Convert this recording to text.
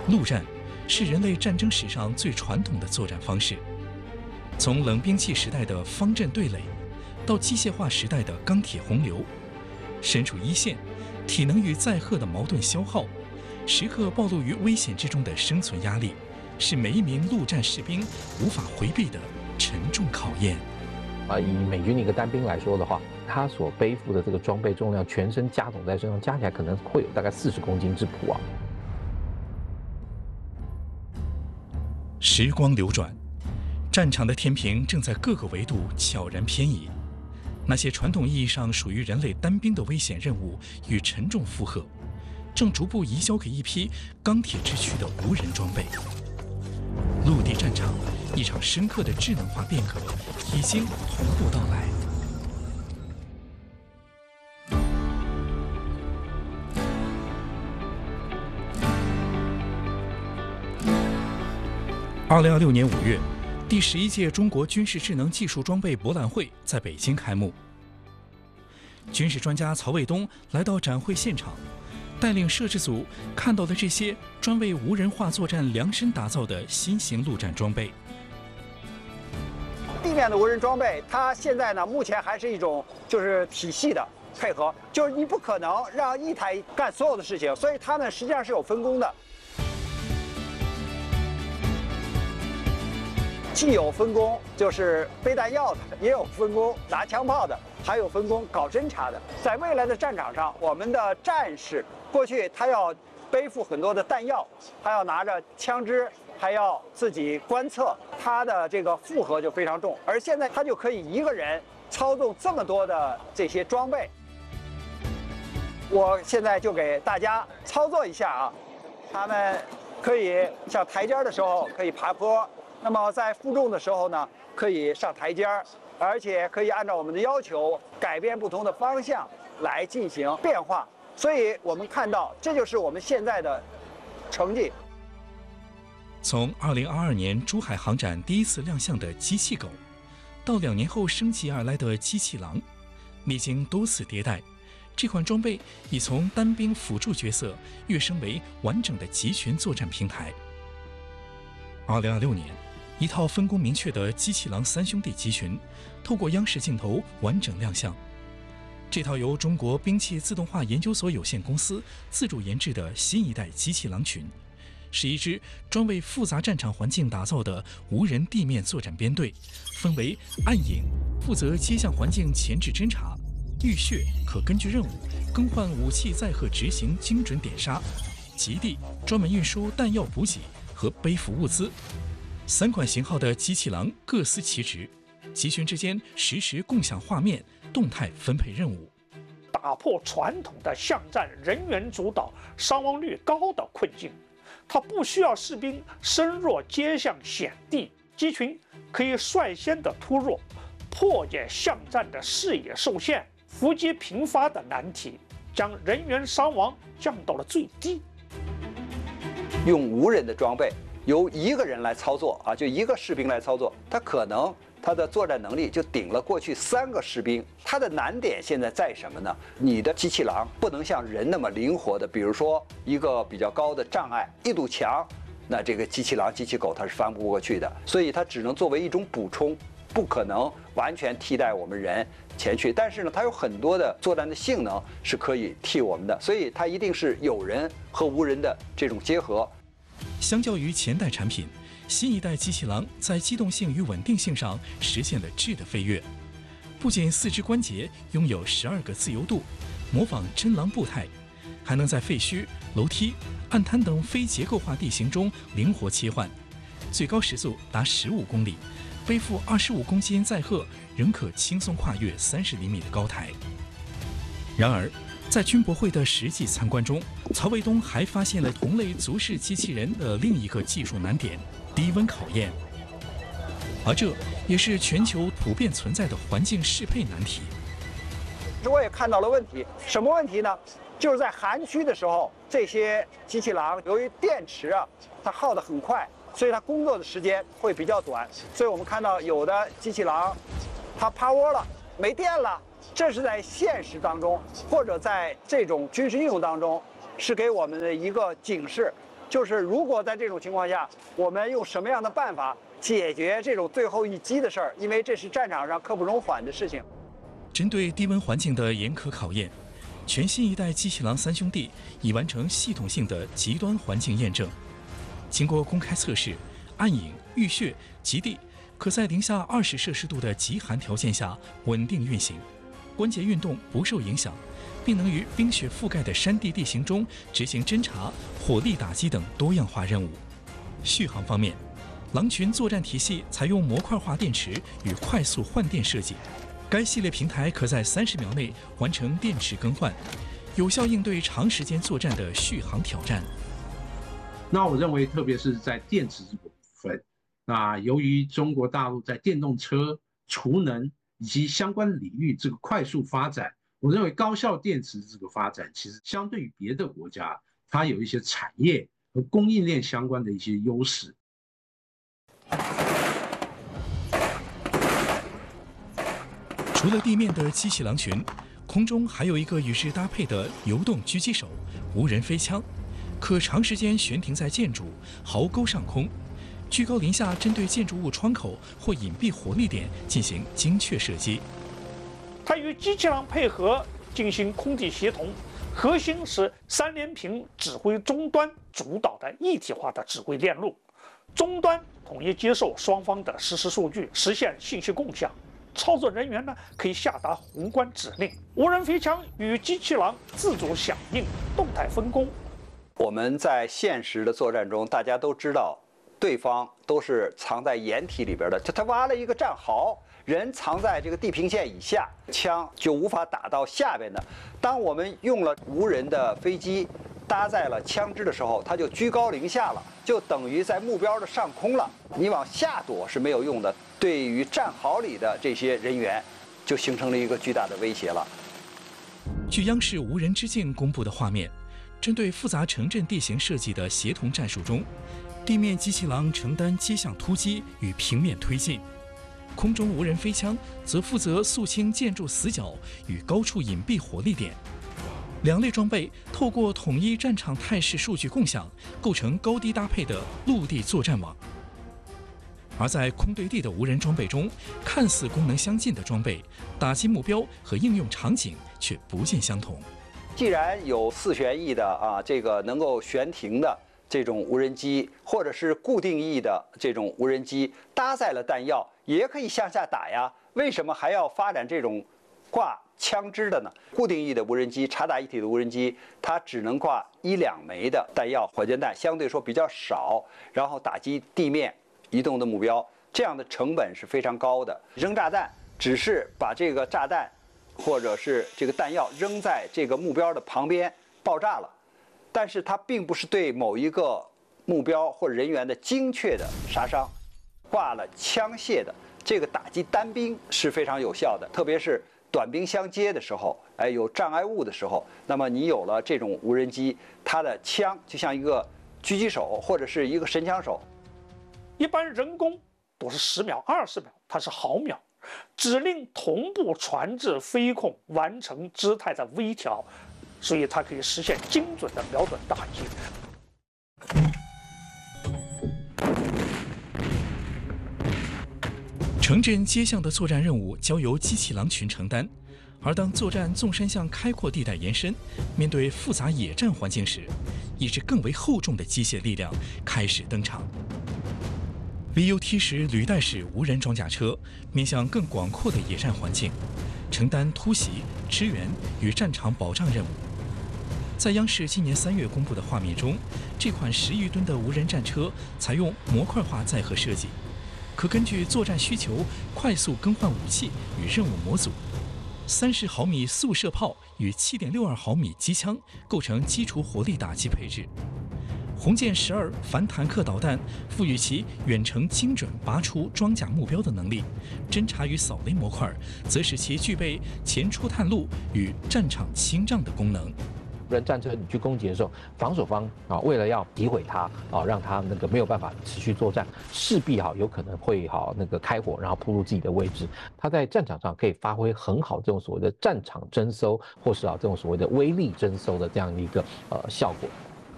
陆战是人类战争史上最传统的作战方式，从冷兵器时代的方阵对垒，到机械化时代的钢铁洪流，身处一线，体能与载荷的矛盾消耗，时刻暴露于危险之中的生存压力，是每一名陆战士兵无法回避的沉重考验。 以美军的一个单兵来说的话，他所背负的这个装备重量，全身加总在身上，加起来可能会有大概40公斤之谱啊。 时光流转，战场的天平正在各个维度悄然偏移。那些传统意义上属于人类单兵的危险任务与沉重负荷，正逐步移交给一批钢铁之躯的无人装备。陆地战场，一场深刻的智能化变革已经同步到来。2026年5月，第11届中国军事智能技术装备博览会在北京开幕。军事专家曹卫东来到展会现场，带领摄制组看到了这些专为无人化作战量身打造的新型陆战装备。 地面的无人装备，它现在呢，目前还是一种就是体系的配合，就是你不可能让一台干所有的事情，所以它们实际上是有分工的。既有分工就是背弹药的，也有分工拿枪炮的，还有分工搞侦察的。在未来的战场上，我们的战士过去他要背负很多的弹药，他要拿着枪支，还要自己观测，他的这个负荷就非常重。而现在他就可以一个人操纵这么多的这些装备。我现在就给大家操作一下啊，他们可以像台阶的时候可以爬坡。那么在负重的时候呢，可以上台阶儿，而且可以按照我们的要求改变不同的方向来进行变化。所以我们看到，这就是我们现在的成绩。 从2022年珠海航展第一次亮相的机器狗，到2年后升级而来的机器狼，历经多次迭代，这款装备已从单兵辅助角色跃升为完整的集群作战平台。2026年，一套分工明确的机器狼3兄弟集群，透过央视镜头完整亮相。这套由中国兵器自动化研究所有限公司自主研制的新一代机器狼群，是一支专为复杂战场环境打造的无人地面作战编队，分为暗影，负责街巷环境前置侦察；浴血，可根据任务更换武器载荷执行精准点杀；极地，专门运输弹药补给和背负物资。3款型号的机器狼各司其职，集群之间实时共享画面，动态分配任务， 打破传统的巷战人员主导、伤亡率高的困境。它不需要士兵深入街巷险地，机群可以率先的突入，破解巷战的视野受限、伏击频发的难题，将人员伤亡降到了最低。 用无人的装备，由一个人来操作啊，就一个士兵来操作，他可能他的作战能力就顶了过去3个士兵。他的难点现在在什么呢？你的机器狼不能像人那么灵活的，比如说一个比较高的障碍，一堵墙，那这个机器狼、机器狗它是翻不过去的，所以它只能作为一种补充，不可能完全替代我们人前去。但是呢，它有很多的作战的性能是可以替我们的，所以它一定是有人和无人的这种结合。 相较于前代产品，新一代机器狼在机动性与稳定性上实现了质的飞跃。不仅4肢关节拥有12个自由度，模仿真狼步态，还能在废墟、楼梯、暗滩等非结构化地形中灵活切换，最高时速达15公里，背负25公斤载荷，仍可轻松跨越30厘米的高台。然而，在军博会的实际参观中，曹卫东还发现了同类足式机器人的另一个技术难点——低温考验，而这也是全球普遍存在的环境适配难题。 我也看到了问题，什么问题呢？就是在寒区的时候，这些机器狼由于电池它耗得很快，所以它工作的时间会比较短。所以我们看到有的机器狼它趴窝了，没电了。这是在现实当中，或者在这种军事应用当中，是给我们的一个警示。 就是如果在这种情况下，我们用什么样的办法解决这种最后一击的事儿？因为这是战场上刻不容缓的事情。 针对低温环境的严苛考验，全新一代机器狼3兄弟已完成系统性的极端环境验证。经过公开测试，暗影、浴血、极地可在零下20摄氏度的极寒条件下稳定运行，关节运动不受影响，并能于冰雪覆盖的山地地形中执行侦察、火力打击等多样化任务。续航方面，狼群作战体系采用模块化电池与快速换电设计，该系列平台可在30秒内完成电池更换，有效应对长时间作战的续航挑战。 那我认为，特别是在电池这个部分，那由于中国大陆在电动车、储能以及相关领域这个快速发展，我认为高效电池这个发展，其实相对于别的国家，它有一些产业和供应链相关的一些优势。 除了地面的机器狼群，空中还有一个与之搭配的流动狙击手无人飞枪，可长时间悬停在建筑、壕沟上空，居高临下针对建筑物窗口或隐蔽火力点进行精确射击。 它与机器狼配合进行空地协同，核心是3连屏指挥终端主导的一体化的指挥链路，终端统一接受双方的实时数据，实现信息共享。操作人员呢可以下达宏观指令，无人飞枪与机器狼自主响应，动态分工。 我们在现实的作战中，大家都知道，对方都是藏在掩体里边的，他挖了一个战壕，人藏在这个地平线以下，枪就无法打到下边的。当我们用了无人的飞机搭载了枪支的时候，它就居高临下了，就等于在目标的上空了。你往下躲是没有用的，对于战壕里的这些人员，就形成了一个巨大的威胁了。 据央视无人之境公布的画面，针对复杂城镇地形设计的协同战术中，地面机器狼承担街巷突击与平面推进，空中无人飞枪则负责肃清建筑死角与高处隐蔽火力点。两类装备透过统一战场态势数据共享，构成高低搭配的陆地作战网。而在空对地的无人装备中，看似功能相近的装备，打击目标和应用场景却不尽相同。 既然有4旋翼的这个能够悬停的这种无人机，或者是固定翼的这种无人机，搭载了弹药，也可以向下打呀。为什么还要发展这种挂枪支的呢？固定翼的无人机、察打一体的无人机，它只能挂1、2枚的弹药，火箭弹相对说比较少，然后打击地面移动的目标，这样的成本是非常高的。扔炸弹只是把这个炸弹或者是这个弹药扔在这个目标的旁边爆炸了，但是它并不是对某一个目标或者人员的精确的杀伤。挂了枪械的这个打击单兵是非常有效的，特别是短兵相接的时候，有障碍物的时候，那么你有了这种无人机，它的枪就像一个狙击手或者是一个神枪手。 一般人工都是10秒、20秒，它是毫秒，指令同步传至飞控，完成姿态的微调，所以它可以实现精准的瞄准打击。 城镇街巷的作战任务交由机器狼群承担，而当作战纵深向开阔地带延伸，面对复杂野战环境时，一支更为厚重的机械力量开始登场。VU-T10履带式无人装甲车面向更广阔的野战环境，承担突袭、支援与战场保障任务。在央视今年3月公布的画面中，这款10余吨的无人战车采用模块化载荷设计，可根据作战需求快速更换武器与任务模组。30毫米速射炮与7.62毫米机枪构成基础火力打击配置。红箭12反坦克导弹赋予其远程精准拔出装甲目标的能力，侦察与扫雷模块则使其具备前出探路与战场清障的功能。 无人战车你去攻击的时候，防守方为了要诋毁它让它没有办法持续作战，势必有可能会开火，然后暴露自己的位置。它在战场上可以发挥很好这种所谓的战场侦搜，或是这种所谓的威力侦搜的这样的一个效果。